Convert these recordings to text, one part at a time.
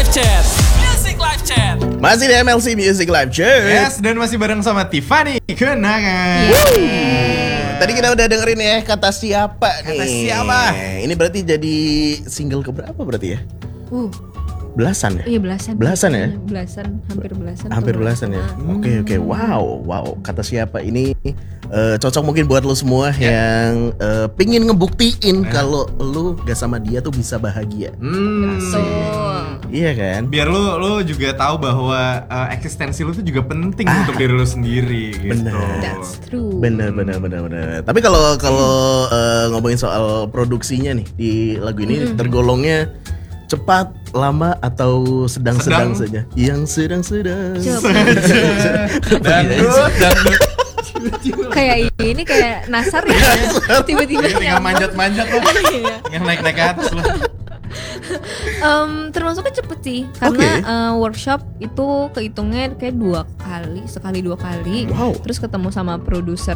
Chat. Music Live Chat. Masih di MLC Music Live Chat. Yes, dan masih bareng sama Tiffany Kenangan. Tadi kita udah dengerin ya Kata Siapa nih. Kata Siapa. Ini berarti jadi single keberapa berarti ya? Belasan ya? Iya belasan. Belasan ya? Belasan, hampir belasan. Hampir belasan ya. Oke. Wow. Kata Siapa ini cocok mungkin buat lo semua yang pingin ngebuktiin kalau lo gak sama dia tuh bisa bahagia. Iya kan? Biar lu juga tahu bahwa eksistensi lu tuh juga penting untuk diri lu sendiri gitu. That's true. Bener. Tapi kalau ngomongin soal produksinya nih di lagu ini tergolongnya cepat, lama atau sedang-sedang saja? Yang sedang-sedang. Dangdut. Kayak ini kayak Nasar ya. Tiba-tiba Tinggal manjat-manjat lah. Iya. Yang naik-naik ke atas lah. Termasuknya cepet sih karena workshop itu kehitungnya kayak 2 kali. Wow. Terus ketemu sama produser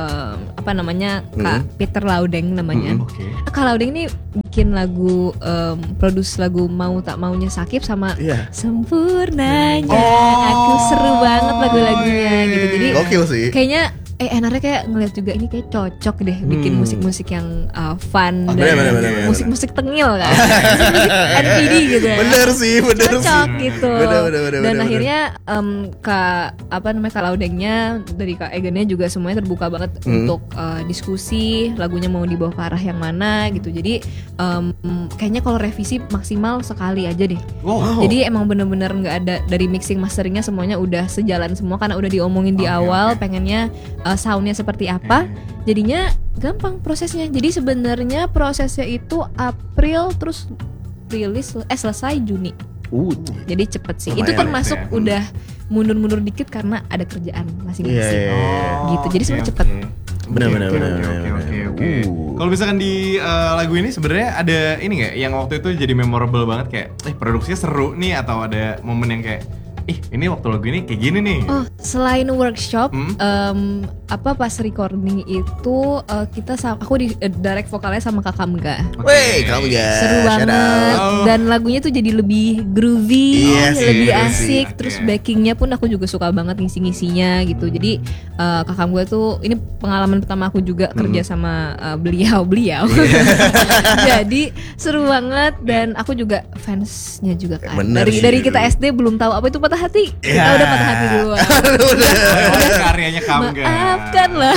Kak Peter Laudeng namanya. Kak Laudeng ini bikin lagu produce lagu Mau Tak Maunya Sakib sama Sempurnanya. Aku seru banget lagu-lagunya gitu. Jadi Gokil sih. kayaknya enaknya kayak ngeliat juga ini kayak cocok deh bikin musik-musik yang fun dan bener. musik-musik tengil kan. Musik NPD gitu ya. Bener sih. Cocok gitu. Bener. Dan akhirnya Kak Laudengnya dari Kak Egennya juga semuanya terbuka banget untuk diskusi lagunya mau dibawa ke arah yang mana gitu. Jadi kayaknya kalau revisi maksimal sekali aja deh. Wow. Jadi emang bener-bener nggak ada dari mixing masteringnya semuanya udah sejalan semua karena udah diomongin di awal pengennya soundnya seperti apa. Jadinya gampang prosesnya. Jadi sebenarnya prosesnya itu April terus rilis selesai Juni. Jadi cepet sih. Lumayan Itu termasuk ya. udah mundur-mundur dikit karena ada kerjaan masing-masing. Iya. Gitu. Jadi semua cepet. Bener. Oke. Kalau misalkan di lagu ini sebenarnya ada ini nggak yang waktu itu jadi memorable banget kayak produksinya seru nih atau ada momen yang kayak ini waktu lagu ini kayak gini nih. Oh, selain workshop, pas recording itu aku di direct vokalnya sama Kak Kamga. Wey, kamu ya. Seru banget. Dan lagunya tuh jadi lebih groovy, Iya sih, lebih iya asik. sih. Terus Oke. backingnya pun aku juga suka banget ngisi-ngisinya gitu. Jadi Kak Kamga tuh ini pengalaman pertama aku juga kerja sama beliau. Jadi seru banget dan aku juga fansnya juga kan. Bener sih. Dari kita SD belum tahu apa itu patah hati. Kita udah patah hati duluan. Karyanya Kamga. Maafkanlah.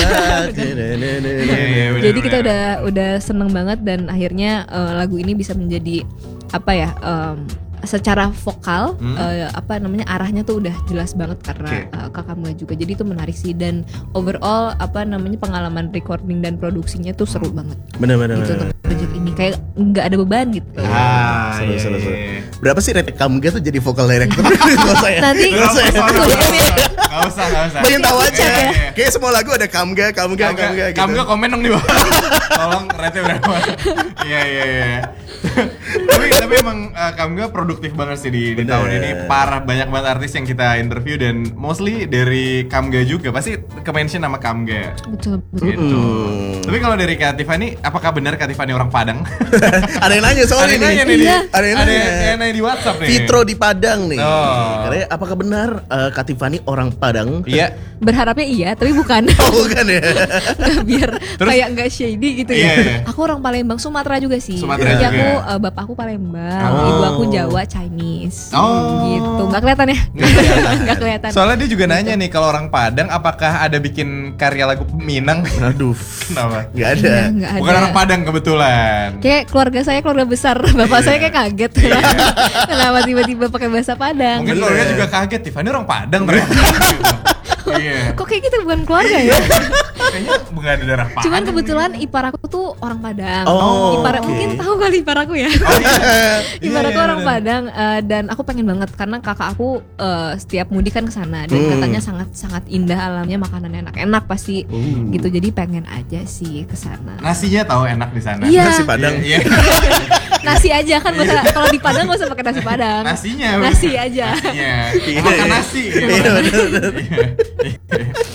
Iya, Jadi kita udah seneng banget dan akhirnya lagu ini bisa menjadi secara vokal arahnya tuh udah jelas banget karena Kak Kamga juga. Jadi itu menarik sih dan overall pengalaman recording dan produksinya tuh seru banget. Bener. Gitu untuk project ini kayak nggak ada beban gitu. Seru. Berapa sih rate Kamga tuh jadi vocal director? Nggak usah ya. Nanti Nggak usah. Pengen tahu aja. Iya. Kayak semua lagu ada Kamga gitu. Kamga komen dong di bawah. Tolong rate berapa? Iya. Tapi emang Kamga produktif banget sih di tahun ini. Parah, banyak banget artis yang kita interview dan mostly dari Kamga juga. Pasti ke-mention nama Kamga. betul. Gitu. Tapi kalau dari Kak Tiffany, apakah benar Kak Tiffany orang Padang? Ada yang nanya soal Ada yang ini. nanya nih. Iya. Ada yang nanya. Di WhatsApp nih. Fitro di Padang nih. Oh. Katanya apakah benar Kak Tiffany orang Padang? Iya. Berharapnya iya, tapi bukan. Oh bukan ya. Biar Terus? kayak nggak shady gitu ya. Iya. Aku orang Palembang, Sumatera juga sih. Sumatera Jadi juga. aku bapak aku Palembang, ibu aku Jawa, Chinese. Oh. Gitu. Nggak kelihatan ya? Nggak kelihatan. Soalnya dia juga nanya nih, kalau orang Padang apakah ada bikin karya lagu Minang? Aduh. Kenapa? Gak ada. Nggak ada. Bukan orang Padang kebetulan. Kayak keluarga saya keluarga besar, bapak saya kayak kaget. Kenapa tiba-tiba pakai bahasa Padang? Mungkin keluarga juga kaget, Tiffany orang Padang ternyata. Iya. Kok kayak gitu bukan keluarga ya? Kayaknya bukan ada darah Padang. Cuman kebetulan ipar aku tuh orang Padang. Oh, Ipar oke. mungkin tahu kali ipar aku ya. Ipar aku Iya, orang iya. Padang dan aku pengen banget karena kakak aku setiap mudik kan ke sana dan katanya sangat indah alamnya, makanannya enak-enak pasti gitu. Jadi pengen aja sih ke sana. Nasinya tahu enak di sana. Iya. Nasi Padang. Iya. Nasi aja kan kalau di Padang gak usah pakai nasi Padang. Nasinya. Nasi aja. Nasinya. Iya, Makan iya. nasi. Iya, bener.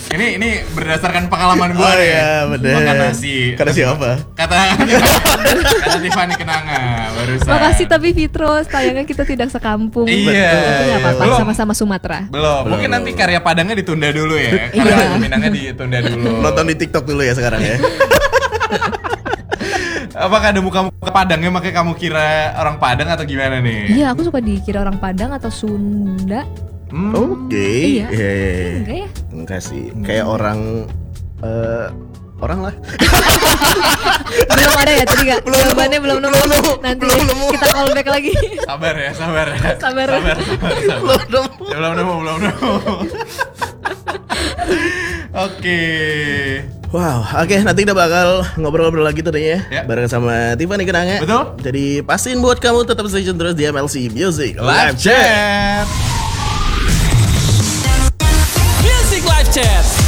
Ini berdasarkan pengalaman gue Oh nih. iya, bener. Makan nasi. Kata siapa? Kata Tiffany Kenanga barusan. Makasih tapi Fitros, sayangnya kita tidak sekampung. Iya. Tapi nggak apa-apa, Belum. sama-sama Sumatera. Belum. Mungkin nanti karya Padangnya ditunda dulu ya. Karya Iya. Minangnya ditunda dulu. Nonton di TikTok dulu ya sekarang ya. Apakah ada muka-muka Padangnya makanya kamu kira orang Padang atau gimana nih? Iya, aku suka dikira orang Padang atau Sunda. Oke. Iya. Enggak ya? Enggak sih. Kayak orang orang lah. Belum ada ya tadi nggak? Belum Jawabannya nemu. belum nemu. Belum nemu. Nanti Belum nemu. kita call back lagi. Sabar ya. Sabar. Sabar. Belum nemu. Oke. Wow, oke nanti kita bakal ngobrol-ngobrol lagi tuh deh ya, Ya. bareng sama Tiffany Kenanga. Betul. Jadi pastiin buat kamu tetap stay tune terus di MLC Music Live chat. Music Live Chat.